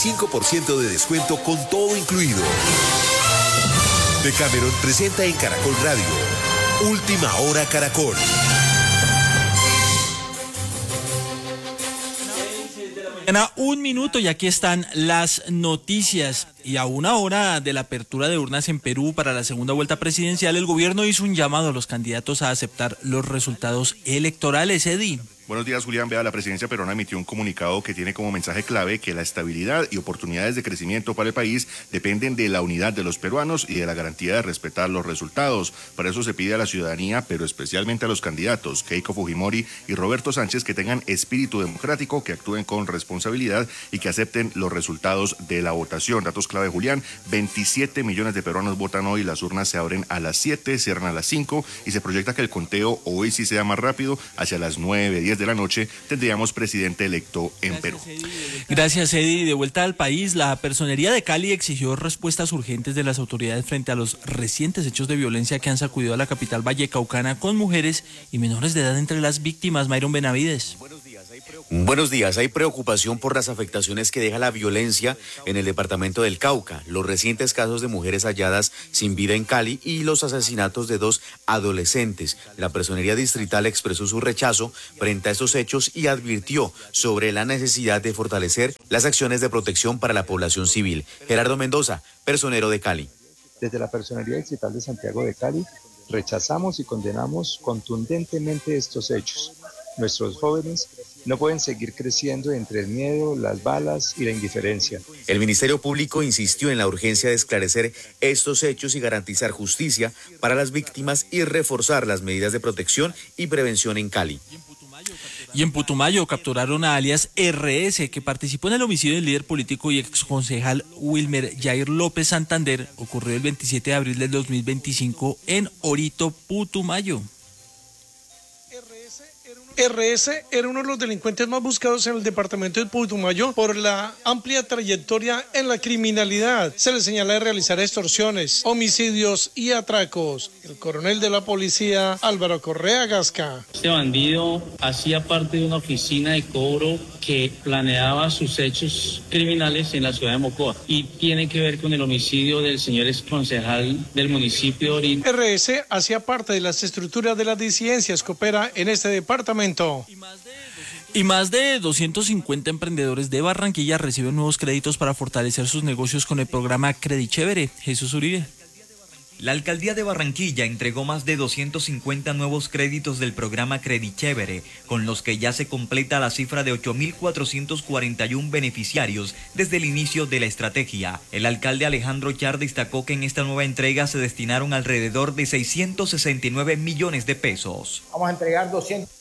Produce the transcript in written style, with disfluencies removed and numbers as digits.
5% de descuento con todo incluido. Decameron presenta en Caracol Radio Última Hora Caracol. Un minuto y aquí están las noticias. Y a una hora de la apertura de urnas en Perú para la segunda vuelta presidencial, el gobierno hizo un llamado a los candidatos a aceptar los resultados electorales. Eddie. Buenos días, Julián. La presidencia peruana emitió un comunicado que tiene como mensaje clave que la estabilidad y oportunidades de crecimiento para el país dependen de la unidad de los peruanos y de la garantía de respetar los resultados. Para eso se pide a la ciudadanía, pero especialmente a los candidatos Keiko Fujimori y Roberto Sánchez, que tengan espíritu democrático, que actúen con responsabilidad y que acepten los resultados de la votación. Datos clave, Julián: 27 millones de peruanos votan hoy, las urnas se abren a las 7, cierran a las 5 y se proyecta que el conteo hoy sí sea más rápido, hacia las 9, 10 de la noche tendríamos presidente electo en Perú. Gracias, Eddie. De vuelta al país, la Personería de Cali exigió respuestas urgentes de las autoridades frente a los recientes hechos de violencia que han sacudido a la capital vallecaucana, con mujeres y menores de edad entre las víctimas. Myron Benavides. Buenos días. Hay preocupación por las afectaciones que deja la violencia en el departamento del Cauca, los recientes casos de mujeres halladas sin vida en Cali y los asesinatos de 2 adolescentes. La Personería Distrital expresó su rechazo frente a estos hechos y advirtió sobre la necesidad de fortalecer las acciones de protección para la población civil. Gerardo Mendoza, personero de Cali. Desde la Personería Distrital de Santiago de Cali rechazamos y condenamos contundentemente estos hechos. Nuestros jóvenes no pueden seguir creciendo entre el miedo, las balas y la indiferencia. El Ministerio Público insistió en la urgencia de esclarecer estos hechos y garantizar justicia para las víctimas y reforzar las medidas de protección y prevención en Cali. Y en Putumayo capturaron a alias RS, que participó en el homicidio del líder político y exconcejal Wilmer Jair López Santander. Ocurrió el 27 de abril del 2025 en Orito, Putumayo. RS era uno de los delincuentes más buscados en el departamento de Putumayo por la amplia trayectoria en la criminalidad. Se le señala de realizar extorsiones, homicidios y atracos. El coronel de la policía, Álvaro Correa Gasca. Este bandido hacía parte de una oficina de cobro que planeaba sus hechos criminales en la ciudad de Mocoa y tiene que ver con el homicidio del señor exconcejal del municipio de Orín. RS hacía parte de las estructuras de las disidencias que opera en este departamento. Y más de 250 emprendedores de Barranquilla reciben nuevos créditos para fortalecer sus negocios con el programa Credichévere. Jesús Uribe. La alcaldía de Barranquilla entregó más de 250 nuevos créditos del programa Credichévere, con los que ya se completa la cifra de 8.441 beneficiarios desde el inicio de la estrategia. El alcalde Alejandro Char destacó que en esta nueva entrega se destinaron alrededor de 669 millones de pesos. Vamos a entregar 200